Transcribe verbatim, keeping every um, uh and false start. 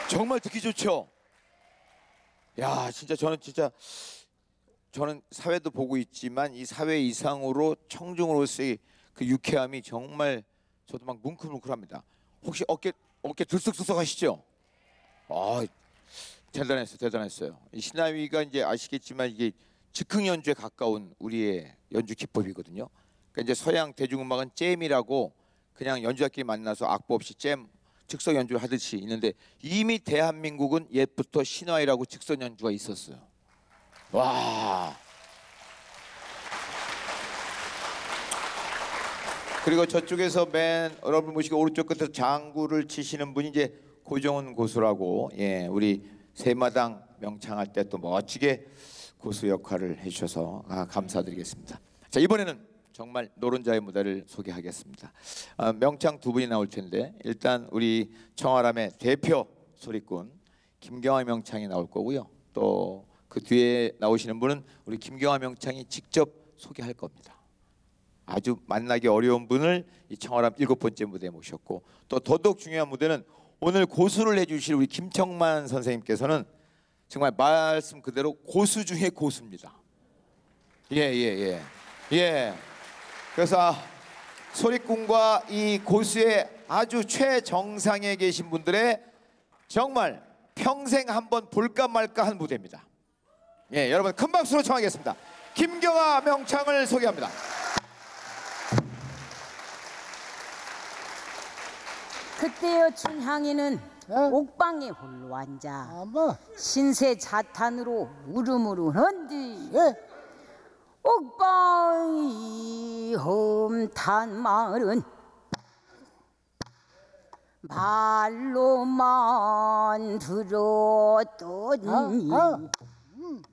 정말 듣기 좋죠. 야, 진짜 저는 진짜 저는 사회도 보고 있지만 이 사회 이상으로 청중으로서의 그 유쾌함이 정말 저도 막 뭉클뭉클합니다. 혹시 어깨 어깨 들썩들썩 하시죠? 아, 대단했어요, 대단했어요. 이 신하위가 이제 아시겠지만 이게 즉흥 연주에 가까운 우리의 연주 기법이거든요. 그러니까 이제 서양 대중음악은 잼이라고 그냥 연주자끼리 만나서 악보 없이 잼 즉석 연주를 하듯이 있는데 이미 대한민국은 옛부터 신화위라고 즉석 연주가 있었어요. 와. 그리고 저쪽에서 맨 여러분 보시고 오른쪽 끝에서 장구를 치시는 분이 이제 고정훈 고수라고, 예, 우리 세마당 명창할 때 또 멋지게 고수 역할을 해주셔서 아, 감사드리겠습니다. 자, 이번에는 정말 노른자의 무대를 소개하겠습니다. 아, 명창 두 분이 나올 텐데 일단 우리 청아람의 대표 소리꾼 김경화 명창이 나올 거고요. 또 그 뒤에 나오시는 분은 우리 김경화 명창이 직접 소개할 겁니다. 아주 만나기 어려운 분을 이 청아람 일곱 번째 무대에 모셨고, 또 더더욱 중요한 무대는 오늘 고수를 해주실 우리 김청만 선생님께서는 정말 말씀 그대로 고수 중의 고수입니다. 예예예 예, 예. 예. 그래서 소리꾼과 이 고수의 아주 최정상에 계신 분들의 정말 평생 한번 볼까 말까 한 무대입니다. 예, 여러분 큰 박수로 청하겠습니다. 김경화 명창을 소개합니다. 그때여 춘향이는 어? 옥방에 홀로 앉아 아마 신세 자탄으로 울음으로 헌디 예 옥방이 험탄 말은 말로만 들었더니 아, 아.